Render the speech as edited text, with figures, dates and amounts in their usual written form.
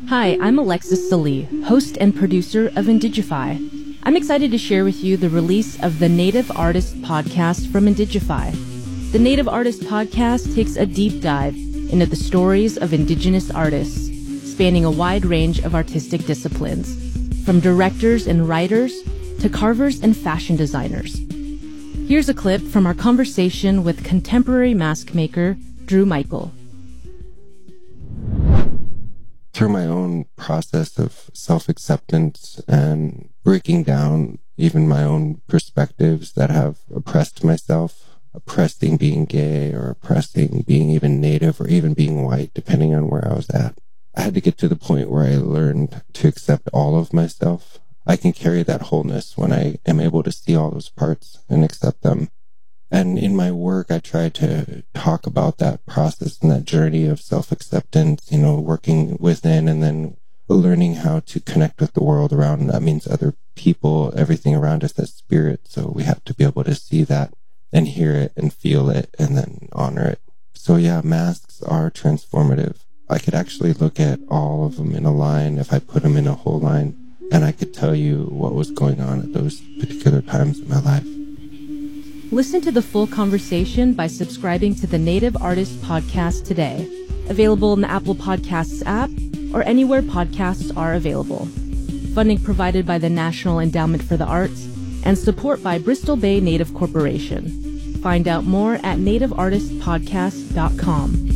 Hi, I'm Alexis Salee, host and producer of Indigify. I'm excited to share with you the release of the Native Artist Podcast from Indigify. The Native Artist Podcast takes a deep dive into the stories of Indigenous artists, spanning a wide range of artistic disciplines, from directors and writers to carvers and fashion designers. Here's a clip from our conversation with contemporary mask maker Drew Michael. Through my own process of self-acceptance and breaking down even my own perspectives that have oppressed myself, oppressing being gay or oppressing being even Native or even being white, depending on where I was at. I had to get to the point where I learned to accept all of myself. I can carry that wholeness when I am able to see all those parts and accept them. And in my work, I try to talk about that process and that journey of self-acceptance, working within and then learning how to connect with the world around. That means other people, everything around us, that spirit. So we have to be able to see that and hear it and feel it and then honor it. So yeah, masks are transformative. I could actually look at all of them in a line if I put them in a whole line, and I could tell you what was going on at those particular times in my life. Listen to the full conversation by subscribing to the Native Artist Podcast today. Available in the Apple Podcasts app or anywhere podcasts are available. Funding provided by the National Endowment for the Arts and support by Bristol Bay Native Corporation. Find out more at nativeartistpodcast.com.